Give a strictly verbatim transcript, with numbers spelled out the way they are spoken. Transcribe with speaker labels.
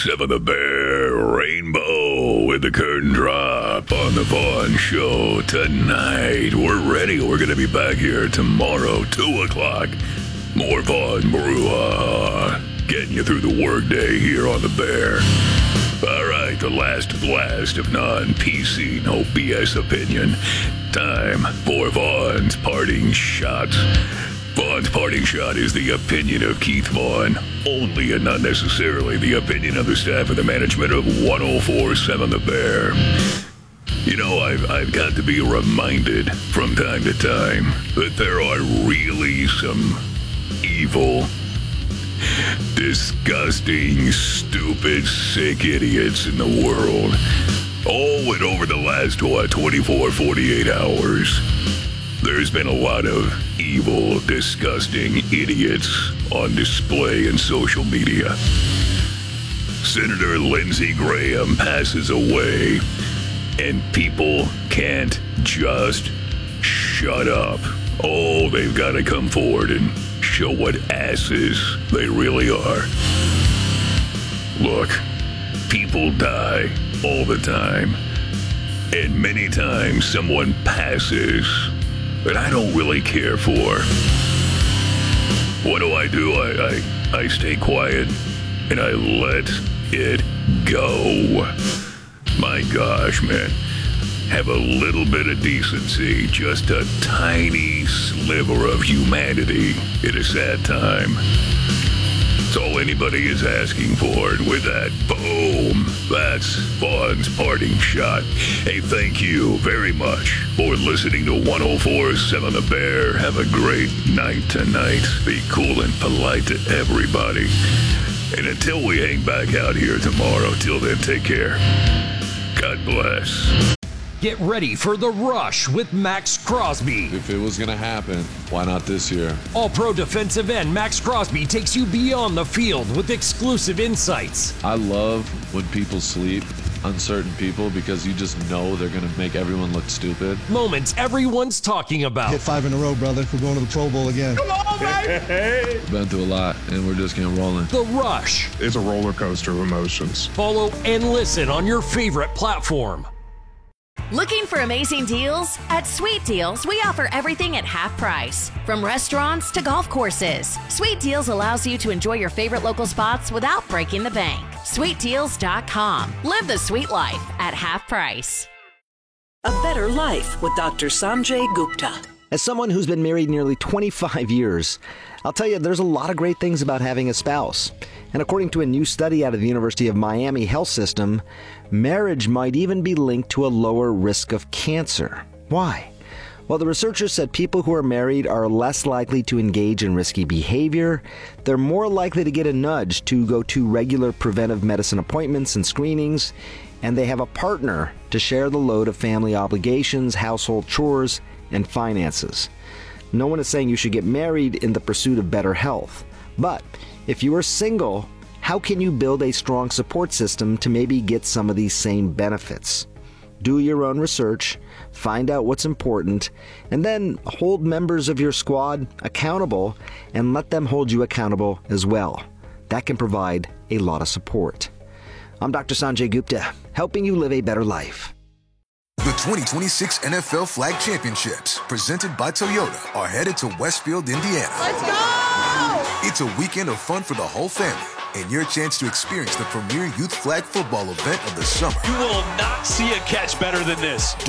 Speaker 1: Seven the Bear, Rainbow with the curtain drop on the Vaughn Show tonight. We're ready. We're going to be back here tomorrow, two o'clock. More Vaughn Brouhaha, getting you through the workday here on the Bear. All right, the last blast of non-P C, no B S opinion. Time for Vaughn's parting shots. Vaughn's parting shot is the opinion of Keith Vaughn only, and not necessarily the opinion of the staff and the management of one oh four point seven The Bear. You know, I've, I've got to be reminded from time to time that there are really some evil, disgusting, stupid, sick idiots in the world. Oh, and over the last, what, twenty-four, forty-eight hours, there's been a lot of evil, disgusting idiots on display in social media. Senator Lindsey Graham passes away, and people can't just shut up. Oh, they've got to come forward and show what asses they really are. Look, people die all the time, and many times someone passes that I don't really care for. What do I do? I, I, I stay quiet and I let it go. My gosh, man. Have a little bit of decency, just a tiny sliver of humanity in a sad time. That's all anybody is asking for, and with that, boom, that's Vaughn's parting shot. Hey, thank you very much for listening to one oh four point seven The Bear. Have a great night tonight. Be cool and polite to everybody. And until we hang back out here tomorrow, till then, take care. God bless.
Speaker 2: Get ready for The Rush with Max Crosby.
Speaker 3: If it was going to happen, why not this year?
Speaker 2: All-pro defensive end Max Crosby takes you beyond the field with exclusive insights.
Speaker 3: I love when people sleep, uncertain people, because you just know they're going to make everyone look stupid.
Speaker 2: Moments everyone's talking about.
Speaker 4: Hit five in a row, brother. We're going to the Pro Bowl again.
Speaker 5: Come on, baby!
Speaker 3: Been through a lot, and we're just getting rolling.
Speaker 2: The Rush.
Speaker 5: It's a roller coaster of emotions.
Speaker 2: Follow and listen on your favorite platform.
Speaker 6: Looking for amazing deals? At Sweet Deals, we offer everything at half price. From restaurants to golf courses, Sweet Deals allows you to enjoy your favorite local spots without breaking the bank. sweet deals dot com. Live the sweet life at half price.
Speaker 7: A Better Life with Doctor Sanjay Gupta.
Speaker 8: As someone who's been married nearly twenty-five years, I'll tell you, there's a lot of great things about having a spouse. And according to a new study out of the University of Miami Health System, marriage might even be linked to a lower risk of cancer. Why? Well, the researchers said people who are married are less likely to engage in risky behavior, they're more likely to get a nudge to go to regular preventive medicine appointments and screenings, and they have a partner to share the load of family obligations, household chores, and finances. No one is saying you should get married in the pursuit of better health. But if you are single, how can you build a strong support system to maybe get some of these same benefits? Do your own research, find out what's important, and then hold members of your squad accountable and let them hold you accountable as well. That can provide a lot of support. I'm Doctor Sanjay Gupta, helping you live a better life.
Speaker 9: The twenty twenty-six N F L Flag Championships, presented by Toyota, are headed to Westfield, Indiana.
Speaker 10: Let's go!
Speaker 9: It's a weekend of fun for the whole family, and your chance to experience the premier youth flag football event of the summer.
Speaker 11: You will not see a catch better than this.